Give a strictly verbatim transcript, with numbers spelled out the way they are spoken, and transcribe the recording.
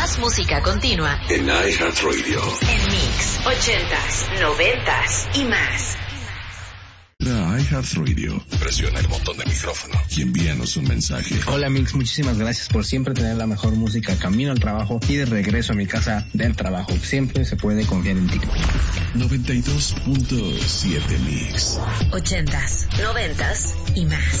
Más música continua en iHeartRadio. En Mix, ochentas, noventas y más. La iHeartRadio. Presiona el botón de micrófono y envíanos un mensaje. Hola Mix, muchísimas gracias por siempre tener la mejor música camino al trabajo y de regreso a mi casa del trabajo. Siempre se puede confiar en ti. noventa y dos punto siete Mix. Ochentas, noventas y más.